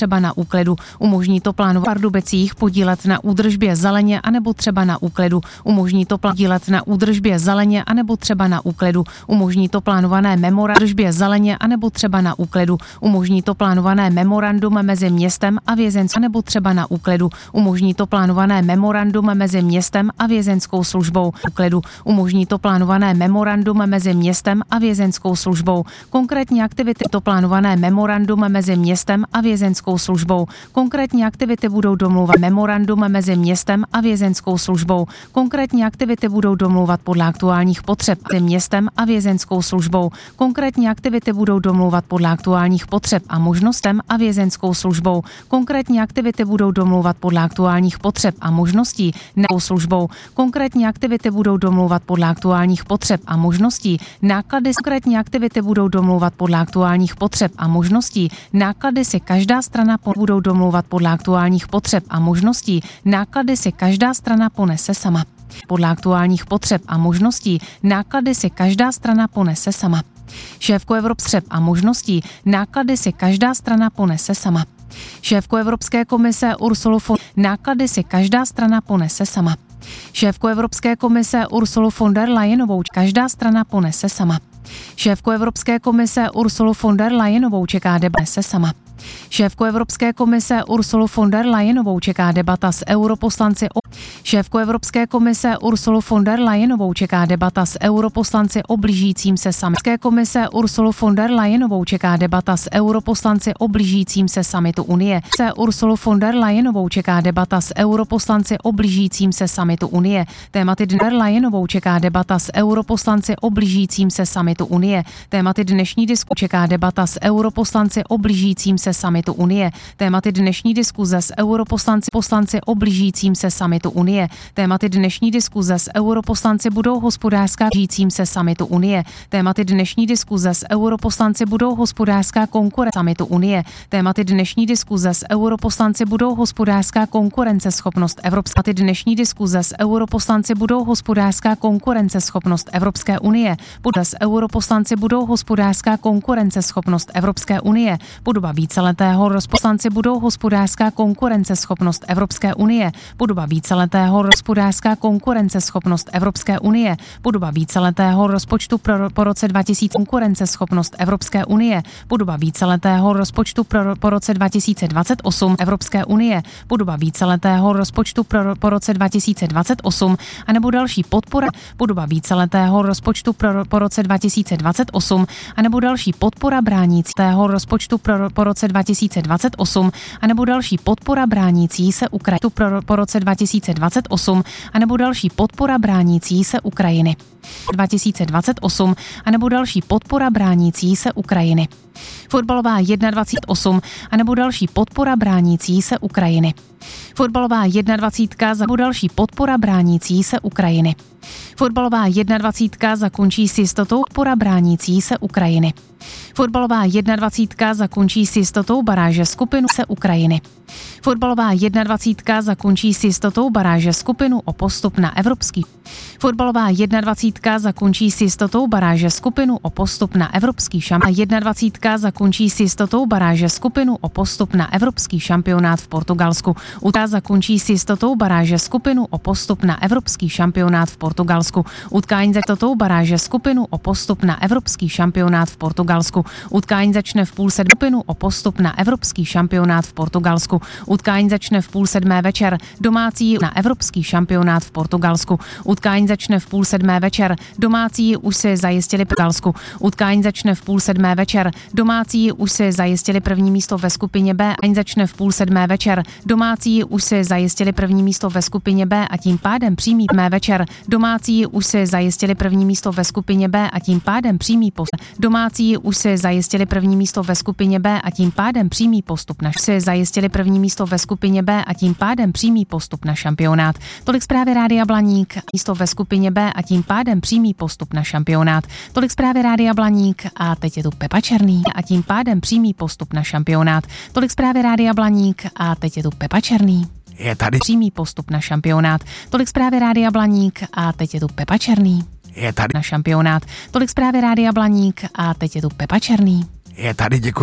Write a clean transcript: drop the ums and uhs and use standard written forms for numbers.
třeba na úklidu. Umožní to plánovat v Pardubicích podílet na údržbě zeleně anebo třeba na úklidu. Umožní to podílet na údržbě zeleně anebo třeba na úklidu. Umožní to plánované memorandum zeleně anebo třeba na úklidu. Umožní to plánované memorandum mezi městem a vězenskou nebo třeba na úklidu. Umožní to plánované memorandum mezi městem a vězenskou službou. Úklidu. Umožní to plánované memorandum mezi městem a vězenskou službou. Konkrétní aktivity to plánované memorandum mezi městem a vězenskou službou. Konkrétní aktivity budou domlouvat memorandum mezi městem a vězenskou službou. Konkrétní aktivity budou domlouvat podle aktuálních potřeb mezi městem a vězenskou službou. Konkrétní aktivity budou domlouvat podle aktuálních potřeb a možnostem a vězenskou službou. Konkrétní aktivity budou domlouvat podle aktuálních potřeb a možností na službou. Konkrétní aktivity budou domlouvat podle aktuálních potřeb a možností. Náklady konkrétní aktivity budou domlouvat podle aktuálních potřeb a možností. Náklady si každá strana budou domlouvat podle aktuálních potřeb a možností. Náklady si každá strana ponese sama. Podle aktuálních potřeb a možností. Náklady si každá strana ponese sama. Šéfko Evropské a možností. Náklady si každá strana ponese sama. Šéfko Evropské komise Ursulu von náklady si každá strana ponese sama. Šéfko Evropské komise Ursulu von der Leyenovou každá strana ponese sama. Šéfko Evropské komise Ursulu von der Leyenovou čeká debata se sama. Šéfko Evropské komise Ursulu von der Leyenovou čeká debata s europoslanci o Šéfko Evropské komise Ursulu von der Leyenovou čeká debata s europoslanci o blížícím se summitu. Komise Ursulu von der Leyenovou čeká debata s europoslanci o blížícím se summitu Unie. Se Ursulu von der Leyenovou čeká debata s europoslanci o blížícím se summitu Unie. Tématy der Leyenovou čeká debata s europoslanci o blížícím se summitu Unie. Tématy dnešní diskuze čeká debata s europoslanci o blížícím se summitu Unie. Tématy dnešní diskuze s europoslanci o blížícím se summitu Unie. Tématy dnešní diskuze s europoslanci budou hospodářská blížícím se summitu Unie. Tématy dnešní diskuze s europoslanci budou hospodářská konkurence summitu Unie. Tématy dnešní diskuze s europoslanci budou hospodářská konkurenceschopnost Evropské. Tématy dnešní diskuze s europoslanci budou hospodářská konkurenceschopnost Evropské unie. S europoslanci budou hospodářská konkurenceschopnost Evropské unie. Podoba víceletého rozposlanci budou hospodářská konkurenceschopnost Evropské unie. Podoba víceletého hospodářská konkurenceschopnost Evropské unie. Podoba víceletého rozpočtu po roce 2000 konkurenceschopnost Evropské unie. Podoba víceletého rozpočtu po roce 2028 Evropské unie. Podoba víceletého rozpočtu po roce 2028 anebo další podpora. Podoba víceletého rozpočtu po roce 2028 anebo další podpora bránícího rozpočtu po roce 2028 anebo další podpora bránící se Ukrajiny po roce 2028 anebo další podpora bránící se Ukrajiny 2028 anebo další podpora bránící se Ukrajiny. Fotbalová 21 anebo další podpora bránící se Ukrajiny. Fotbalová 21 za další podpora bránící se Ukrajiny. Fotbalová 21 zakončí s jistotou podpora bránící se Ukrajiny. Fotbalová 21 zakončí s jistotou baráže skupinu se Ukrajiny. Fotbalová 21 zakončí s jistotou baráže skupinu o postup na evropský. Fotbalová 21 zakončí s jistotou baráže skupinu o postup na evropský šampionát. 21 zakončí s jistotou baráže skupinu o postup na evropský šampionát v Portugalsku. Utkání zakončí s jistotou baráže skupinu o postup na evropský šampionát v Portugalsku. Utkání jistotou baráže skupinu o postup na evropský šampionát v Portugalsku. Utkání začne v 6:30 skupinu o postup na evropský šampionát v Portugalsku. Utkání začne v 6:30 večer. Domácí na evropský šampionát v Portugalsku. Utkání začne v 6:30 večer. Domácí už si zajistili Portugalsku. Utkání začne v 6:30 večer. Domácí už si zajistili první místo ve skupině B. Ani začne v 6:30 večer. Domácí už si zajistili první místo ve skupině B a tím pádem přímý večer. Domácí už si zajistili první místo ve skupině B a tím pádem přímý postup. Domácí už si zajistili první místo ve skupině B a tím pádem přímý postup na si zajistili první místo ve skupině B a tím pádem přímý postup na šampionát. Tolik zprávy Rádia Blaník. Místo ve skupině B a tím pádem přímý postup na šampionát. Tolik zprávy Rádia Blaník a teď je tu Pepa Černý a tím pádem přímý postup na šampionát. Tolik zprávy Rádia Blaník a teď je tu Pepa Černý. Je tady přímý postup na šampionát. Tolik zprávy Rádia Blaník a teď je tu Pepa Černý. Je tady na šampionát. Tolik zprávy Rádia Blaník a teď je tu Pepa Černý. Je tady, děkuji.